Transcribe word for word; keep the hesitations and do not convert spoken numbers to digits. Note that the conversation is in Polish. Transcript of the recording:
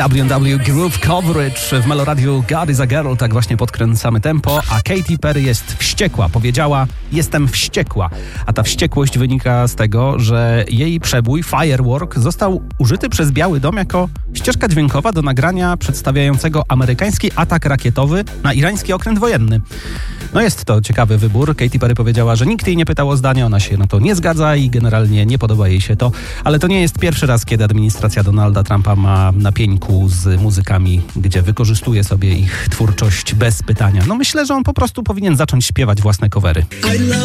W and W Groove Coverage w Meloradiu God is a Girl, tak właśnie podkręcamy tempo, a Katy Perry jest wściekła, powiedziała: jestem wściekła, a ta wściekłość wynika z tego, że jej przebój Firework został użyty przez Biały Dom jako ścieżka dźwiękowa do nagrania przedstawiającego amerykański atak rakietowy na irański okręt wojenny. No jest to ciekawy wybór. Katy Perry powiedziała, że nikt jej nie pytał o zdanie, ona się na to nie zgadza i generalnie nie podoba jej się to, ale to nie jest pierwszy raz, kiedy administracja Donalda Trumpa ma na pieńku z muzykami, gdzie wykorzystuje sobie ich twórczość bez pytania. No myślę, że on po prostu powinien zacząć śpiewać własne covery.